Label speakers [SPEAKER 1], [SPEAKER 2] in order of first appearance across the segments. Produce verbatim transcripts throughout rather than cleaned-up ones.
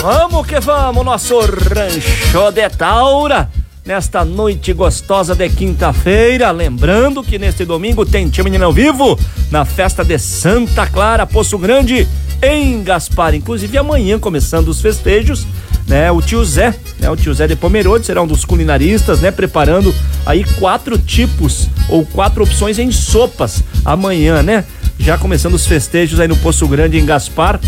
[SPEAKER 1] Vamos que vamos, nosso Rancho de Taura, nesta noite gostosa de quinta-feira. Lembrando que neste domingo tem Tchê Menina ao vivo na festa de Santa Clara, Poço Grande, em Gaspar. Inclusive amanhã, começando os festejos, né? O tio Zé, né? O tio Zé de Pomerode será um dos culinaristas, né? Preparando aí quatro tipos ou quatro opções em sopas amanhã, né? Já começando os festejos aí no Poço Grande, em Gaspar.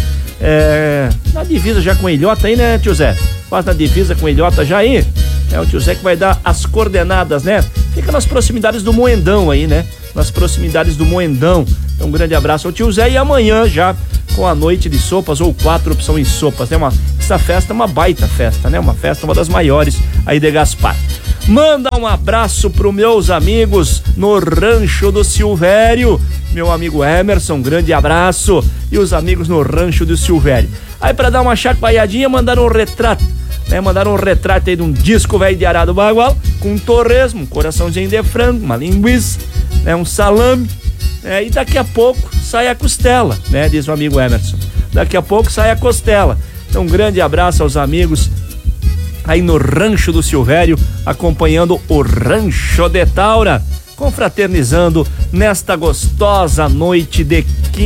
[SPEAKER 1] É, na divisa já com Ilhota aí, né, tio Zé? Quase na divisa com Ilhota já aí. É o tio Zé que vai dar as coordenadas, né? Fica nas proximidades do Moendão aí, né? Nas proximidades do Moendão. Então, um grande abraço ao tio Zé. E amanhã já com a noite de sopas, ou quatro opções em sopas, né? Uma, essa festa é uma baita festa, né? Uma festa, uma das maiores aí de Gaspar. Manda um abraço pros meus amigos no Rancho do Silvério. Meu amigo Emerson, um grande abraço. E os amigos no Rancho do Silvério. Aí, pra dar uma chacoalhadinha, mandaram um retrato, né? Mandaram um retrato aí de um disco velho de arado bagual, com um torresmo, um coraçãozinho de frango, uma linguiça, né? Um salame, né? E daqui a pouco sai a costela, né? Diz o amigo Emerson. Daqui a pouco sai a costela. Então, um grande abraço aos amigos aí no Rancho do Silvério, acompanhando o Rancho de Taura, confraternizando nesta gostosa noite de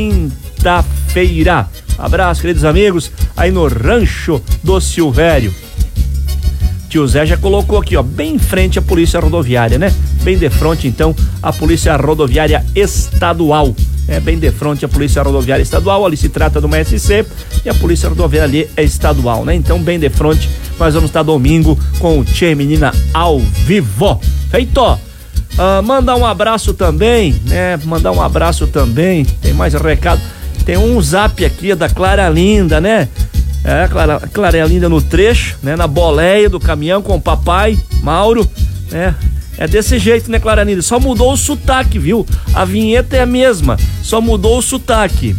[SPEAKER 1] quinta-feira. Abraço, queridos amigos, aí no Rancho do Silvério. Tio Zé já colocou aqui, ó, bem em frente à Polícia Rodoviária, né? Bem de frente, então, a Polícia Rodoviária Estadual. É bem de frente à Polícia Rodoviária Estadual. Ali se trata de uma S C e a Polícia Rodoviária ali é estadual, né? Então, bem de frente, nós vamos estar domingo com o Tchê Menina ao vivo. Feito! Uh, mandar um abraço também, né? Mandar um abraço também. Tem mais recado. Tem um zap aqui da Clara Linda, né? É, Clara, Clara Linda no trecho, né? Na boleia do caminhão com o papai Mauro, né? É desse jeito, né, Clara Linda? Só mudou o sotaque, viu? A vinheta é a mesma, só mudou o sotaque.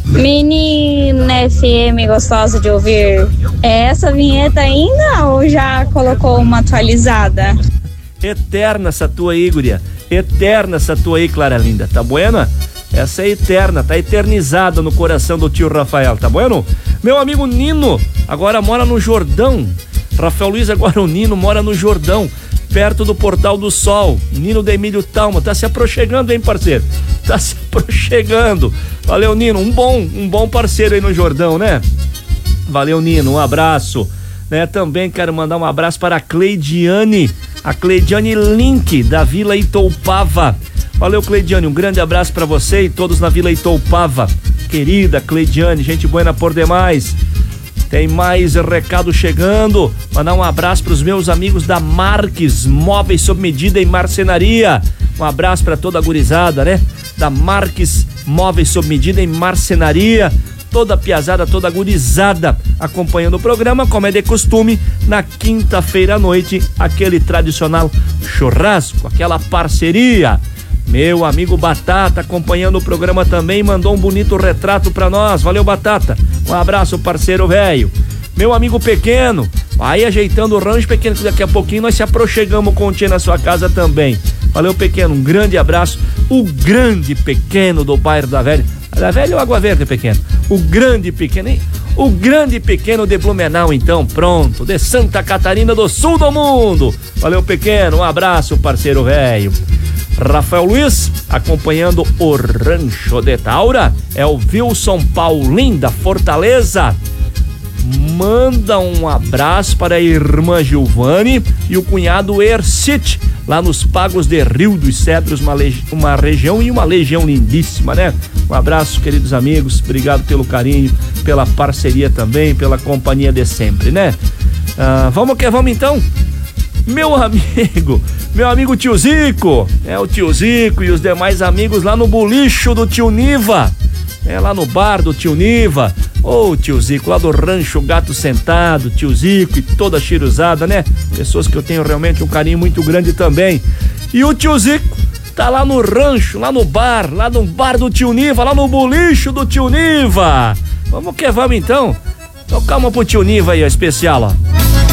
[SPEAKER 2] Menina F M gostosa de ouvir, é essa vinheta ainda ou já colocou uma atualizada?
[SPEAKER 1] Eterna essa tua aí, guria. Eterna essa tua aí, Clara Linda. Tá buena? Essa é eterna, tá eternizada no coração do tio Rafael, tá bueno? Meu amigo Nino agora mora no Jordão. Rafael Luiz, agora o Nino mora no Jordão, perto do Portal do Sol. Nino de Emílio Talma, tá se aproximando, hein, parceiro? Tá se aproximando. Valeu, Nino, um bom, um bom parceiro aí no Jordão, né? Valeu, Nino, um abraço. Né, também quero mandar um abraço para a Cleidiane, a Cleidiane Link, da Vila Itoupava. Valeu, Cleidiane, um grande abraço para você e todos na Vila Itoupava. Querida Cleidiane, gente buena por demais. Tem mais recado chegando. Mandar um abraço para os meus amigos da Marques Móveis sob Medida e Marcenaria. Um abraço para toda a gurizada, né? Da Marques Móveis sob Medida e Marcenaria. Toda a piazada, toda a gurizada acompanhando o programa, como é de costume, na quinta-feira à noite, aquele tradicional churrasco, aquela parceria. Meu amigo Batata acompanhando o programa também, mandou um bonito retrato pra nós. Valeu, Batata. Um abraço, parceiro velho. Meu amigo Pequeno, vai ajeitando o rancho, Pequeno, que daqui a pouquinho nós se aproximamos com o Tchê na sua casa também. Valeu, Pequeno, um grande abraço. O grande Pequeno do bairro da Velha. Da Velha ou Água Verde, Pequeno? O grande Pequeno, hein? O grande Pequeno de Blumenau, então, pronto, de Santa Catarina do Sul do mundo. Valeu, Pequeno, um abraço, parceiro velho. Rafael Luiz, acompanhando o Rancho de Taura, é o Wilson Paulinho da Fortaleza. Manda um abraço para a irmã Giovane e o cunhado Ercite, lá nos Pagos de Rio dos Cedros, uma, legi- uma região e uma legião lindíssima, né? Um abraço, queridos amigos, obrigado pelo carinho, pela parceria também, pela companhia de sempre, né? Ah, vamos que vamos então? Meu amigo, meu amigo Tio Zico, é o Tio Zico e os demais amigos lá no bolicho do Tio Niva, é lá no bar do Tio Niva. Ô, Tio Zico, lá do Rancho Gato Sentado, Tio Zico e toda a chiruzada, né? Pessoas que eu tenho realmente um carinho muito grande também. E o Tio Zico tá lá no rancho, lá no bar, lá no bar do Tio Niva, lá no bolicho do Tio Niva. Vamos que vamos então? Tocar uma pro Tio Niva aí, ó, especial, ó.